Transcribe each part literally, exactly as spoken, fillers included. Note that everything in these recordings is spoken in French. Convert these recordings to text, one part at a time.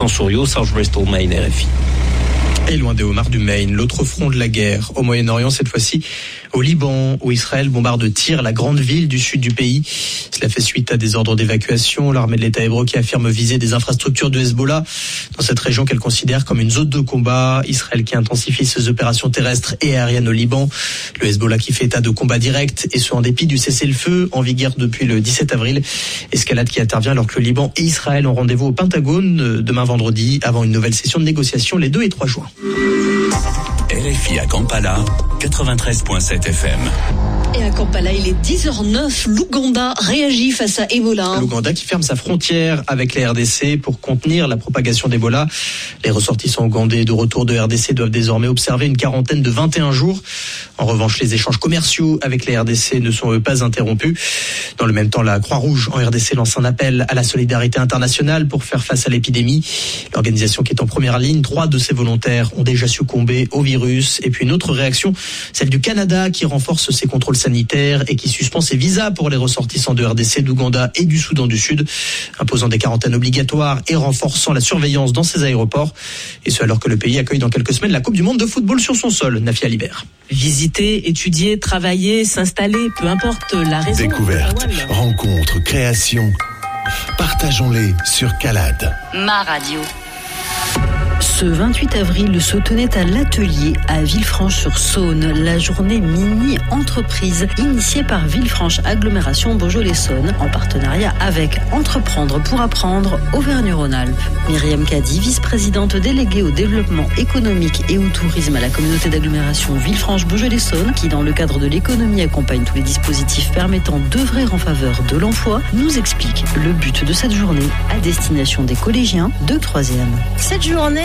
Vincent Souriau, Southwest All Maine, R F I. Et loin des homards du Maine, l'autre front de la guerre, au Moyen-Orient, cette fois-ci au Liban, où Israël bombarde de tirs la grande ville du sud du pays. Cela fait suite à des ordres d'évacuation. L'armée de l'État hébreu qui affirme viser des infrastructures de Hezbollah dans cette région qu'elle considère comme une zone de combat. Israël qui intensifie ses opérations terrestres et aériennes au Liban. Le Hezbollah qui fait état de combat direct, et ce en dépit du cessez-le-feu en vigueur depuis le dix-sept avril. Escalade qui intervient alors que le Liban et Israël ont rendez-vous au Pentagone demain vendredi avant une nouvelle session de négociation les deux et trois juin. R F I à Kampala, quatre-vingt-treize virgule sept F M. Et à Kampala, il est dix heures neuf. L'Ouganda réagit face à Ebola. L'Ouganda qui ferme sa frontière avec la R D C pour contenir la propagation d'Ebola. Les ressortissants ougandais de retour de R D C doivent désormais observer une quarantaine de vingt et un jours. En revanche, les échanges commerciaux avec les R D C ne sont eux pas interrompus. Dans le même temps, la Croix-Rouge en R D C lance un appel à la solidarité internationale pour faire face à l'épidémie. L'organisation qui est en première ligne, trois de ses volontaires ont déjà succombé au virus. Et puis une autre réaction, celle du Canada qui renforce ses contrôles sanitaires et qui suspend ses visas pour les ressortissants de R D C, d'Ouganda et du Soudan du Sud, imposant des quarantaines obligatoires et renforçant la surveillance dans ses aéroports. Et ce alors que le pays accueille dans quelques semaines la Coupe du Monde de football sur son sol. Nafia Libert. Visiter, étudier, travailler, s'installer, peu importe la raison. Découvertes, rencontres, créations. Partageons-les sur Calade. Ma radio. Ce vingt-huit avril se tenait à l'Atelier à Villefranche-sur-Saône la journée mini-entreprise initiée par Villefranche Agglomération Beaujolais-Saône en partenariat avec Entreprendre pour apprendre Auvergne-Rhône-Alpes. Myriam Kadi, vice-présidente déléguée au développement économique et au tourisme à la communauté d'agglomération Villefranche-Beaujolais-Saône, qui dans le cadre de l'économie accompagne tous les dispositifs permettant d'œuvrer en faveur de l'emploi, nous explique le but de cette journée à destination des collégiens de troisième. Cette journée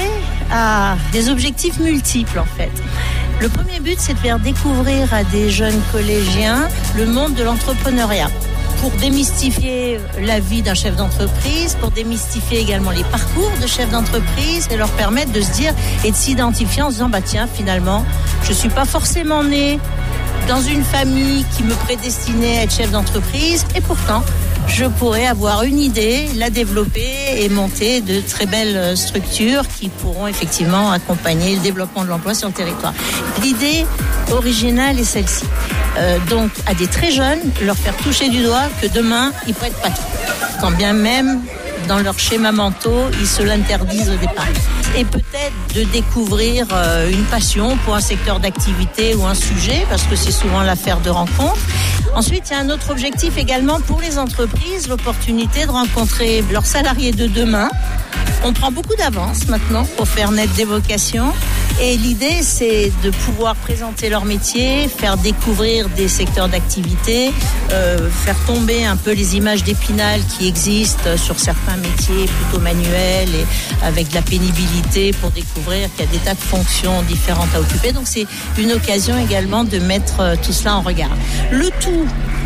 a des objectifs multiples en fait. Le premier but, c'est de faire découvrir à des jeunes collégiens le monde de l'entrepreneuriat, pour démystifier la vie d'un chef d'entreprise, pour démystifier également les parcours de chefs d'entreprise et leur permettre de se dire et de s'identifier en se disant bah tiens, finalement, je suis pas forcément né dans une famille qui me prédestinait à être chef d'entreprise, et pourtant je pourrais avoir une idée, la développer et monter de très belles structures qui pourront effectivement accompagner le développement de l'emploi sur le territoire. L'idée originale est celle-ci. Euh, donc, à des très jeunes, leur faire toucher du doigt que demain, ils pourraient être patrons. Quand bien même, dans leurs schémas mentaux, ils se l'interdisent au départ. Et peut-être de découvrir euh, une passion pour un secteur d'activité ou un sujet, parce que c'est souvent l'affaire de rencontre. Ensuite, il y a un autre objectif également pour les entreprises, l'opportunité de rencontrer leurs salariés de demain. On prend beaucoup d'avance maintenant pour faire naître des vocations. Et l'idée, c'est de pouvoir présenter leur métier, faire découvrir des secteurs d'activité, euh, faire tomber un peu les images d'Épinal qui existent sur certains métiers plutôt manuels et avec de la pénibilité, pour découvrir qu'il y a des tas de fonctions différentes à occuper. Donc c'est une occasion également de mettre tout cela en regard. Le tout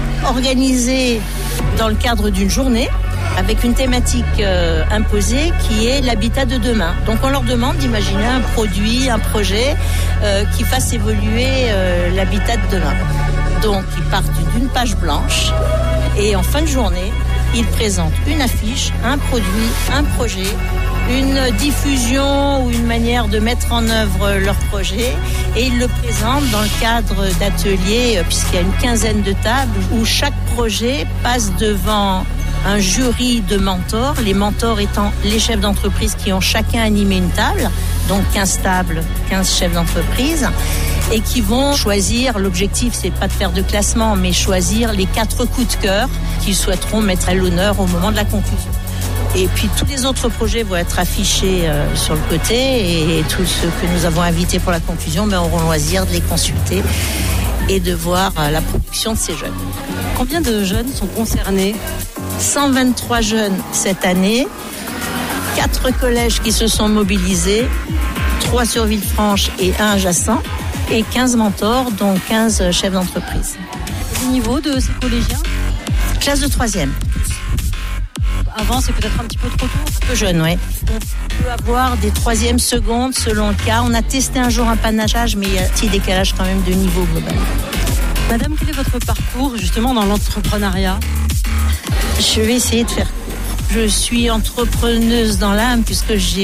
organisé dans le cadre d'une journée, avec une thématique euh, imposée qui est l'habitat de demain. Donc on leur demande d'imaginer un produit, un projet euh, qui fasse évoluer euh, l'habitat de demain. Donc ils partent d'une page blanche et en fin de journée, ils présentent une affiche, un produit, un projet, une diffusion ou une manière de mettre en œuvre leur projet, et ils le présentent dans le cadre d'ateliers, puisqu'il y a une quinzaine de tables où chaque projet passe devant un jury de mentors, les mentors étant les chefs d'entreprise qui ont chacun animé une table, donc quinze tables, quinze chefs d'entreprise, et qui vont choisir, l'objectif c'est pas de faire de classement, mais choisir les quatre coups de cœur qu'ils souhaiteront mettre à l'honneur au moment de la conclusion. Et puis tous les autres projets vont être affichés euh, sur le côté, et tous ceux que nous avons invités pour la conclusion ben, auront le loisir de les consulter et de voir euh, la production de ces jeunes. Combien de jeunes sont concernés ? cent vingt-trois jeunes cette année, quatre collèges qui se sont mobilisés, trois sur Villefranche et un adjacent, et quinze mentors, dont quinze chefs d'entreprise. Le niveau de ces collégiens ? Classe de troisième. Avant, c'est peut-être un petit peu trop tôt. Un peu jeune, oui. On peut avoir des troisièmes, secondes, selon le cas. On a testé un jour un panachage, mais il y a un petit décalage quand même de niveau global. Madame, quel est votre parcours justement dans l'entrepreneuriat ? Je vais essayer de faire court. Je suis entrepreneuse dans l'âme puisque j'ai